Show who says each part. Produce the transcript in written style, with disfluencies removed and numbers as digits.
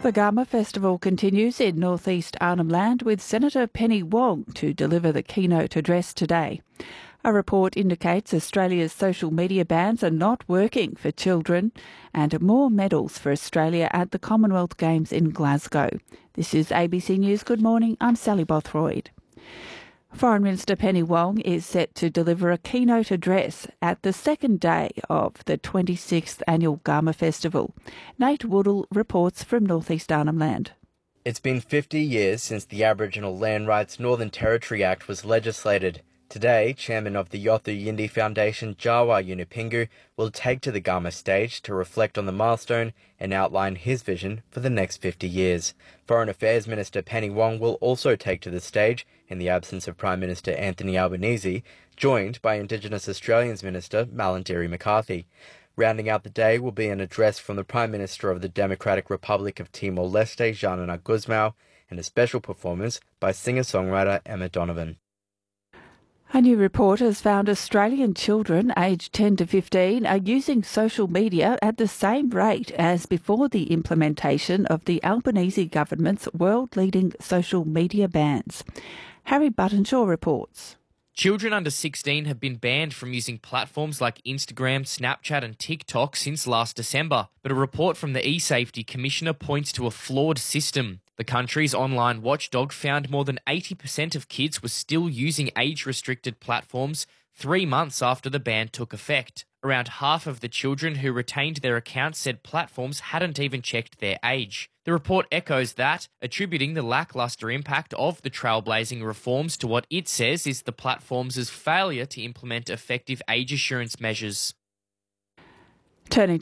Speaker 1: The Garma Festival continues in northeast Arnhem Land with Senator Penny Wong to deliver the keynote address today. A report indicates Australia's social media bans are not working for children and more medals for Australia at the Commonwealth Games in Glasgow. This is ABC News. Good morning, I'm Sally Bothroyd. Foreign Minister Penny Wong is set to deliver a keynote address at the second day of the 26th Annual Garma Festival. Nate Woodall reports from northeast Arnhem Land.
Speaker 2: It's been 50 years since the Aboriginal Land Rights Northern Territory Act was legislated. Today, Chairman of the Yothu Yindi Foundation, Jawa Yunupingu, will take to the Garma stage to reflect on the milestone and outline his vision for the next 50 years. Foreign Affairs Minister Penny Wong will also take to the stage in the absence of Prime Minister Anthony Albanese, joined by Indigenous Australians Minister Malarndirri McCarthy. Rounding out the day will be an address from the Prime Minister of the Democratic Republic of Timor-Leste, Xanana Gusmao, and a special performance by singer-songwriter Emma Donovan.
Speaker 1: A new report has found Australian children aged 10 to 15 are using social media at the same rate as before the implementation of the Albanese government's world-leading social media bans. Harry Buttonshaw reports.
Speaker 3: Children under 16 have been banned from using platforms like Instagram, Snapchat and TikTok since last December, but a report from the eSafety Commissioner points to a flawed system. The country's online watchdog found more than 80% of kids were still using age-restricted platforms 3 months after the ban took effect. Around half of the children who retained their accounts said platforms hadn't even checked their age. The report echoes that, attributing the lacklustre impact of the trailblazing reforms to what it says is the platforms' failure to implement effective age assurance measures.
Speaker 1: Turning